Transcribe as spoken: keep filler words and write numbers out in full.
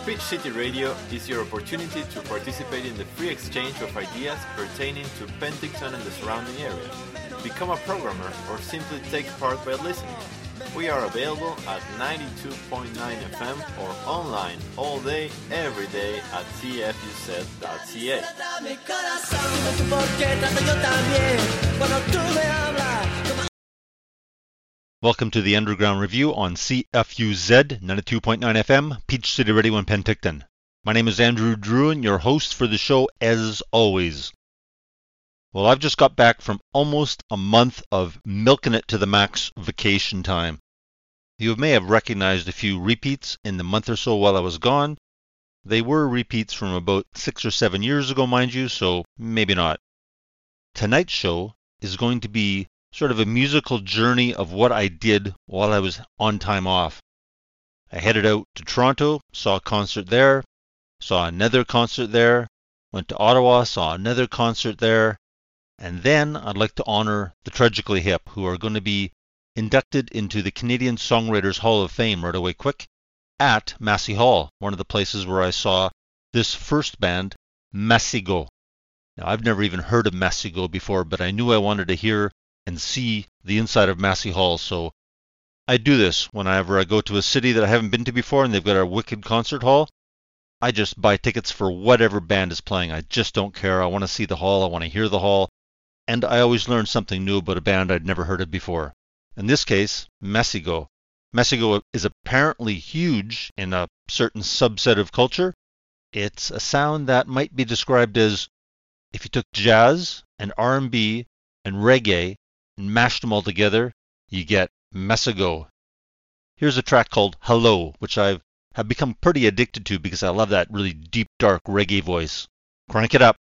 Peach City Radio is your opportunity to participate in the free exchange of ideas pertaining to Penticton and the surrounding area. Become a programmer or simply take part by listening. We are available at ninety-two point nine F M or online all day, every day at c f u z dot c a. Welcome to the Underground Review on C F U Z ninety-two point nine F M, Peach City Radio in Penticton. My name is Andrew Druin, your host for the show as always. Well, I've just got back from almost a month of milking it to the max vacation time. You may have recognized a few repeats in the month or so while I was gone. They were repeats from about six or seven years ago, mind you, so maybe not. Tonight's show is going to be sort of a musical journey of what I did while I was on time off. I headed out to Toronto, saw a concert there, saw another concert there, went to Ottawa, saw another concert there, and then I'd like to honor the Tragically Hip, who are going to be inducted into the Canadian Songwriters Hall of Fame right away quick at Massey Hall, one of the places where I saw this first band, Masigo. Now, I've never even heard of Masigo before, but I knew I wanted to hear and see the inside of Massey Hall, so I do this whenever I go to a city that I haven't been to before and they've got a wicked concert hall. I just buy tickets for whatever band is playing. I just don't care. I want to see the hall. I want to hear the hall. And I always learn something new about a band I'd never heard of before. In this case, Masigo. Masigo is apparently huge in a certain subset of culture. It's a sound that might be described as if you took jazz and R and B and reggae and mashed them all together, you get Masigo. Here's a track called Hello, which I have become pretty addicted to because I love that really deep, dark reggae voice. Crank it up.